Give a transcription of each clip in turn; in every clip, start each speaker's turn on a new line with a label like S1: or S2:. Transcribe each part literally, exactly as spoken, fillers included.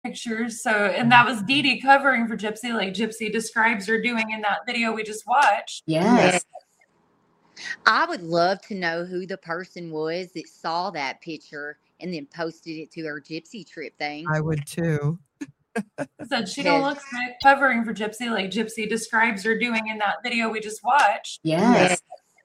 S1: pictures. So, and that was Dee Dee covering for Gypsy, like Gypsy describes her doing in that video we just watched.
S2: Yes. I would love to know who the person was that saw that picture and then posted it to her Gypsy trip thing.
S3: I would too.
S1: Said she don't look sick covering for Gypsy, like Gypsy describes her doing in that video we just watched.
S2: Yes.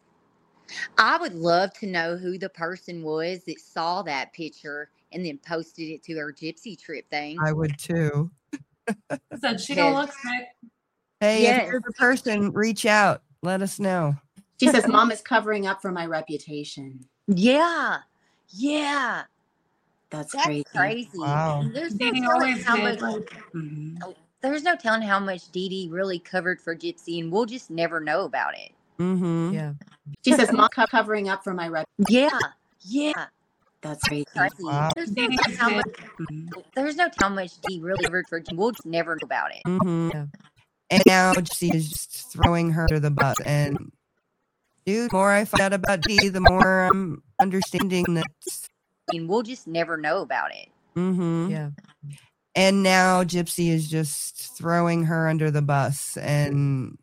S2: I would love to know who the person was that saw that picture and then posted it to her Gypsy trip thing.
S3: I would too.
S1: Said she don't look sick.
S3: Hey,
S2: Yes.
S3: if you're the person, reach out. Let us know.
S4: She says, Mom is covering up for my reputation.
S2: Yeah. Yeah.
S4: That's,
S2: That's
S4: crazy.
S2: crazy.
S3: Wow.
S2: And There's no
S1: Dee Dee
S2: telling
S1: always
S2: how
S1: did,
S2: much.
S1: like,
S4: Mhm.
S2: There's no telling how much Dee Dee really covered for Gypsy, and we'll just never know about it.
S3: Mm-hmm.
S5: Yeah.
S4: She says, Mom co- covering up for my reputation.
S2: Yeah. Yeah.
S4: That's crazy.
S2: Crazy.
S3: Wow.
S2: There's,
S1: Dee
S2: no
S1: Dee
S2: telling how
S1: did.
S2: much,
S4: Mhm.
S2: there's no telling how much Dee really covered for Gypsy. We'll just never know about it.
S3: Mm-hmm.
S5: Yeah.
S3: And now she is just throwing her to the bus. And dude, the more I find out about Dee, the more I'm understanding that.
S2: And we'll just never know about it.
S3: Mm-hmm.
S5: Yeah.
S3: And now Gypsy is just throwing her under the bus. And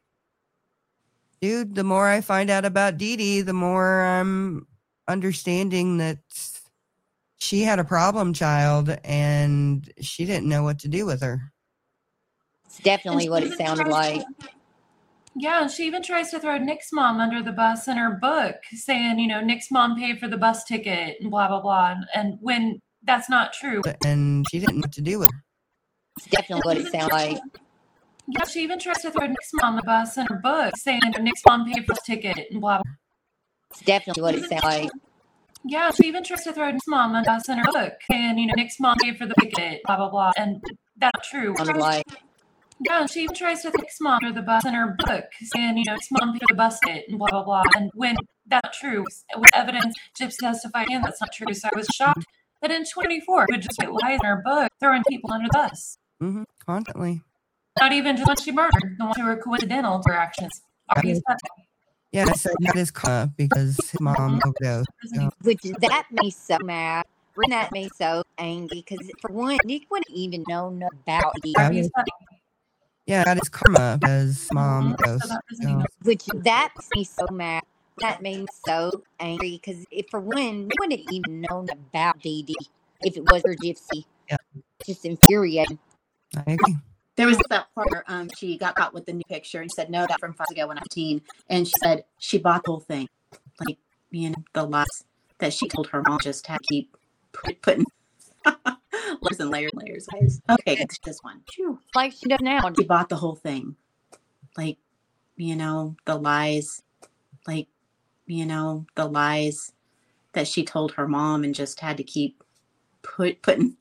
S3: dude, the more I find out about Dee Dee, the more I'm understanding that she had a problem child and she didn't know what to do with her.
S2: It's definitely
S1: And
S2: what
S1: she
S2: it
S1: even
S2: sounded
S1: tries
S2: like.
S1: to- Yeah, she even tries to throw Nick's mom under the bus in her book, saying, you know, Nick's mom paid for the bus ticket and blah, blah, blah. And, and when that's not true.
S3: And she didn't know what to do with her.
S2: It's definitely what it sounded like.
S1: Yeah, she even tries to throw Nick's mom on the bus in her book, saying, you know, Nick's mom paid for the ticket and blah, blah.
S2: It's definitely what it sounded like.
S1: Yeah, she even tries to throw Nick's mom on the bus in her book, saying, you know, Nick's mom paid for the ticket, blah, blah, blah. And that's not true.
S2: Sounded like.
S1: Yeah, she even tries to throw Nick's mom under the bus in her book, saying, you know, Nick's mom paid for the bus ticket and blah, blah, blah. And when that's not true, with evidence, Gypsy testified and that's not true. So I was shocked that in twenty-four, we would just write lies in her book, throwing people under the bus.
S3: Mm-hmm. Constantly.
S1: Not even just when she murdered, the ones who were coincidental to her actions. Obvious.
S3: Yeah, so that is karma because his mom overdosed. So,
S2: Which that made me so mad. That made me so angry because for one, Nick wouldn't even know about it.
S3: yeah, yeah, that is karma because mom
S1: So
S3: overdosed.
S1: that doesn't
S3: So,
S1: even-
S2: Which that makes me so mad. That made me so angry because if for one, Nick wouldn't even known about Dee Dee if it was her Gypsy.
S3: Yeah.
S2: Just infuriating.
S3: I agree.
S4: There was that part where um, she got caught with the new picture and she said, no, that from five years ago when I was fifteen. And she said she bought the whole thing. Like, you know, the lies that she told her mom just had to keep put, putting layers and layers and layers. of lies. Okay, this one. Phew.
S2: Like she does now.
S4: She bought the whole thing. Like, you know, the lies, like, you know, the lies that she told her mom and just had to keep put putting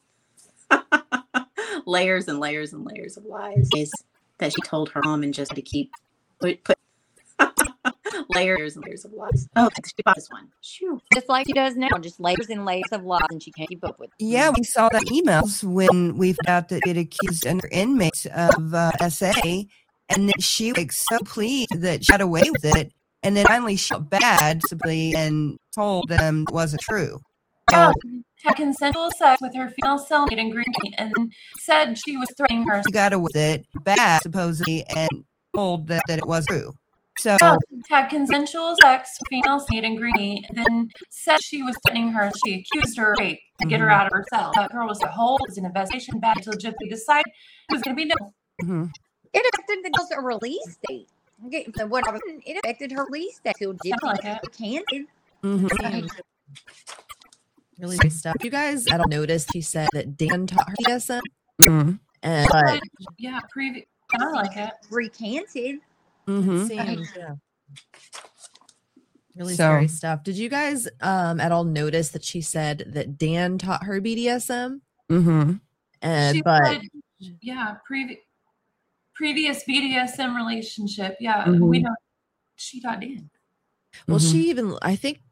S4: layers and layers and layers of lies that she told her mom and just had to keep put put layers and layers of lies. Oh, she bought this one. Phew.
S2: Just like she does now. Just layers and layers of lies and she can't keep up with it.
S3: Yeah, we saw the emails when we found out that it accused another inmate of uh, S A, and then she was like so pleased that she got away with it, and then finally she felt bad simply and told them it wasn't true.
S1: Yeah,
S3: So
S1: had consensual sex with her female cellmate in Green and said she was threatening her.
S3: she got away with it bad supposedly and told that, that it was true. So
S1: Yeah, had consensual sex with female cellmate in Green, and then said she was threatening her. She accused her of rape to get her out of her cell. That girl was a hold, it was an investigation back until Gypsy decided it was going to be no.
S3: mhm.
S2: It affected the girl's release date. Okay, so what I was, it affected her release date till Gypsy
S1: like it.
S2: canceled.
S3: Mhm.
S5: Really nice stuff. You guys, I don't notice. He said that Dan taught her B D S M,
S3: Mhm.
S5: and but
S1: Yeah, previous. I like it.
S2: Recanted.
S3: Mhm.
S5: seems, yeah. Really
S3: So-
S5: scary stuff. Did you guys um at all notice that she said that Dan taught her B D S M?
S3: Mhm.
S5: And
S1: She
S5: but
S1: said, yeah, previous previous B D S M relationship. Yeah,
S3: Mhm.
S1: we know she taught Dan.
S5: well,
S3: Mhm.
S5: she even I think